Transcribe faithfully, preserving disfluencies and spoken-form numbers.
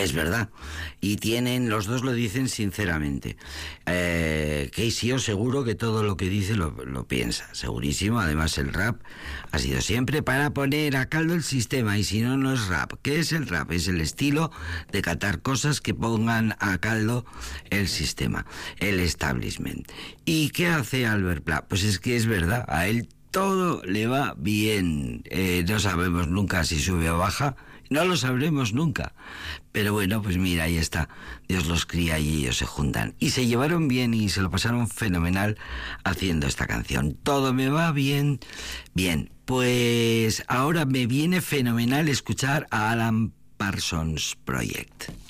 Es verdad. Y tienen, los dos lo dicen sinceramente. Eh, Casey, os seguro que todo lo que dice lo, lo piensa, segurísimo. Además, el rap ha sido siempre para poner a caldo el sistema, y si no, no es rap. ¿Qué es el rap? Es el estilo de catar cosas que pongan a caldo el sistema, el establishment. ¿Y qué hace Albert Pla? Pues es que es verdad, a él todo le va bien. Eh, no sabemos nunca si sube o baja. No lo sabremos nunca. Pero bueno, pues mira, ahí está. Dios los cría y ellos se juntan. Y se llevaron bien y se lo pasaron fenomenal haciendo esta canción. Todo me va bien. Bien, pues ahora me viene fenomenal escuchar a Alan Parsons Project.